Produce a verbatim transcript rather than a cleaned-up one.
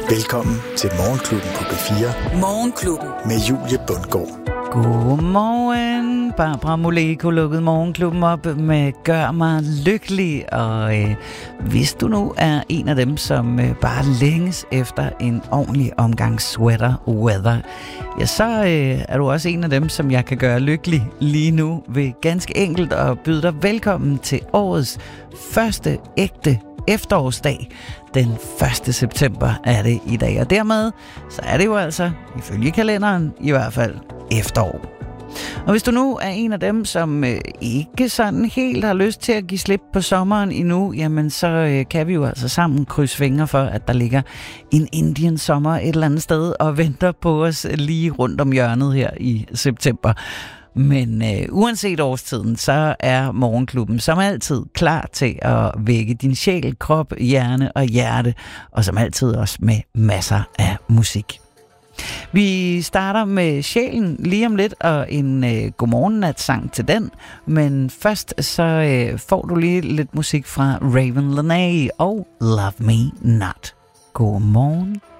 Velkommen til Morgenklubben på B fire. Morgenklubben. Med Julie Bundgaard. Godmorgen, Barbara Moleko lukkede Morgenklubben op med Gør mig lykkelig. Og øh, hvis du nu er en af dem, som øh, bare længes efter en ordentlig omgang sweater weather, ja, så øh, er du også en af dem, som jeg kan gøre lykkelig lige nu ved ganske enkelt at byde dig velkommen til årets første ægte efterårsdag. Den første september er det i dag, og dermed så er det jo altså, ifølge kalenderen, i hvert fald efterår. Og hvis du nu er en af dem, som øh, ikke sådan helt har lyst til at give slip på sommeren endnu, jamen så øh, kan vi jo altså sammen krydse fingre for, at der ligger en Indian sommer et eller andet sted og venter på os lige rundt om hjørnet her i september. Men øh, uanset årstiden, så er Morgenklubben som altid klar til at vække din sjæl, krop, hjerne og hjerte, og som altid også med masser af musik. Vi starter med sjælen lige om lidt, og en øh, godmorgennat-sang til den. Men først så øh, får du lige lidt musik fra Raven Lenae og Love Me Not. Godmorgen.